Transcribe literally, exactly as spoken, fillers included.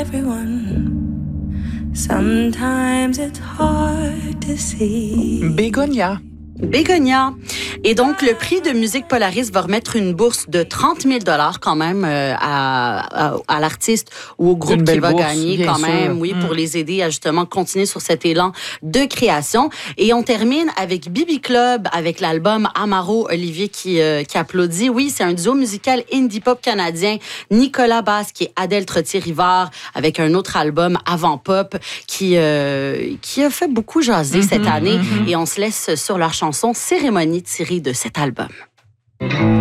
everyone. Sometimes it's hard to see. Bégonia. Bégonia. Et donc, le prix de musique Polaris va remettre une bourse de trente mille dollars quand même euh, à, à, à l'artiste ou au groupe qui va bourse, gagner quand sûr. même, oui, mm. pour les aider à justement continuer sur cet élan de création. Et on termine avec Bibi Club, avec l'album Amaro, Olivier qui, euh, qui applaudit. Oui, c'est un duo musical indie pop canadien, Nicolas Basque et Adèle Trottier-Rivard, avec un autre album Avant Pop qui, euh, qui a fait beaucoup jaser mm-hmm, cette année. Mm-hmm. Et on se laisse sur leur chanson Cérémonie tirée de cet album.